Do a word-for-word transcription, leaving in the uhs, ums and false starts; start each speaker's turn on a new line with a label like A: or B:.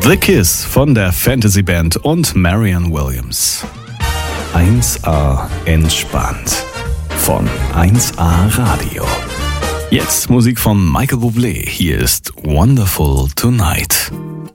A: The Kiss von der Fantasy Band und Marianne Williams. eins A entspannt von eins A Radio. Jetzt Musik von Michael Bublé. Hier ist Wonderful Tonight.